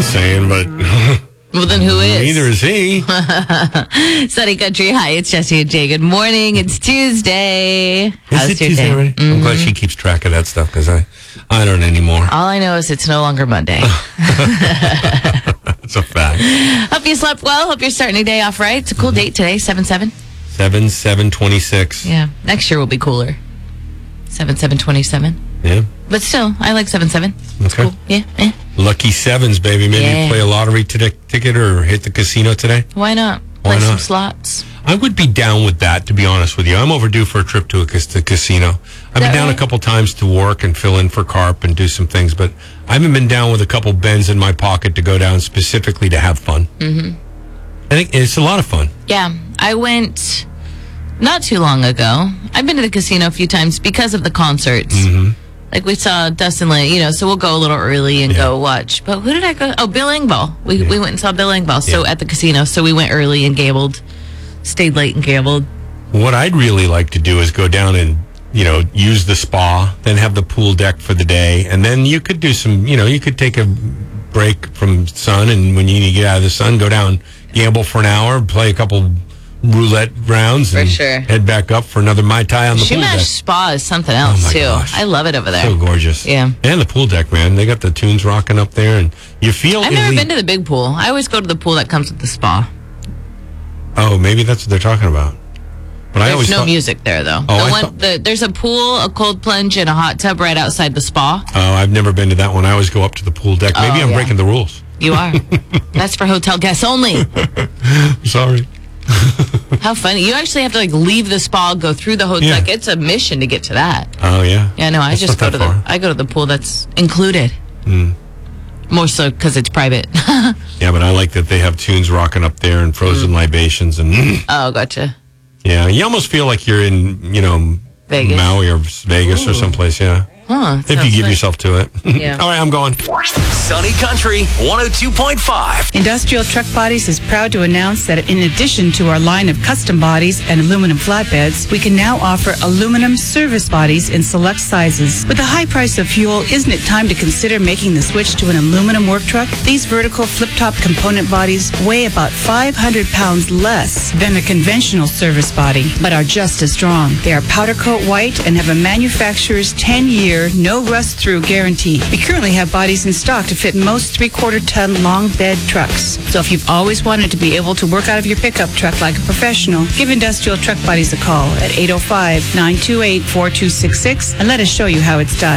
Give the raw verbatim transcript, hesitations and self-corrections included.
just saying, but... Well, then who is? Neither is he. Sunny Country. Hi, it's Jesse and Jay. Good morning. It's Tuesday. How's is it your Tuesday day? already? Mm-hmm. I'm glad she keeps track of that stuff because I, I don't anymore. All I know is it's no longer Monday. That's a fact. Hope you slept well. Hope you're starting your day off right. It's a cool date today, seven seven. seven seven twenty-six. Yeah. Next year will be cooler. seven seven twenty-seven. Yeah. But still, I like seven seven. It's Okay. cool. Yeah. Eh. Lucky sevens, baby. Maybe Yeah. you play a lottery t- ticket or hit the casino today. Why not? Why Play some not? slots. I would be down with that, to be honest with you. I'm overdue for a trip to a cas- to casino. I've been that down right? a couple times to work and fill in for Carp and do some things, but I haven't been down with a couple bends in my pocket to go down specifically to have fun. Mm-hmm. I think it's a lot of fun. Yeah. I went not too long ago. I've been to the casino a few times because of the concerts. Mm-hmm. Like we saw Dustin Lane, you know, so we'll go a little early and Yeah. go watch. But who did I go? Oh, Bill Engvall. We Yeah. we went and saw Bill Engvall. So Yeah. at the casino. So we went early and gambled, stayed late and gambled. What I'd really like to do is go down and, you know, use the spa, then have the pool deck for the day, and then you could do some, you know, you could take a break from sun, and when you need to get out of the sun, go down, gamble for an hour, play a couple roulette rounds, For and sure. head back up for another Mai Tai on the pool Shumash deck. Spa is something else Oh my too. gosh. I love it over there. So gorgeous. Yeah. And the pool deck, man. They got the tunes rocking up there, and you feel I've never elite. been to the big pool. I always go to the pool that comes with the spa. Oh, maybe that's what they're talking about. But I There's always no thought, music there though. Oh, the I one, thought- the, there's a pool, a cold plunge, and a hot tub right outside the spa. Oh, I've never been to that one. I always go up to the pool deck. Maybe Oh, I'm yeah. breaking the rules. You are. That's for hotel guests only. Sorry. How funny. You actually have to like leave the spa, go through the hotel. Yeah. Like it's a mission to get to that. Oh, yeah. Yeah, no, I That's just not go to that the far. I go to the pool that's included. Mm. More so because it's private. Yeah, but I like that they have tunes rocking up there and frozen libations and mm, Oh, gotcha. yeah, you almost feel like you're in, you know, Vegas. Maui or Vegas or someplace. Yeah, Huh. if you sounds give nice. yourself to it. Yeah. All right, I'm going. Sunny Country one oh two point five. Industrial Truck Bodies is proud to announce that in addition to our line of custom bodies and aluminum flatbeds, we can now offer aluminum service bodies in select sizes. With the high price of fuel, isn't it time to consider making the switch to an aluminum work truck? These vertical flip-top component bodies weigh about five hundred pounds less than a conventional service body, but are just as strong. They are powder coat white and have a manufacturer's ten-year, no rust-through guarantee. We currently have bodies in stock to fit most three-quarter ton long bed trucks. So if you've always wanted to be able to work out of your pickup truck like a professional, give Industrial Truck Bodies a call at eight oh five, nine two eight, four two six six and let us show you how it's done.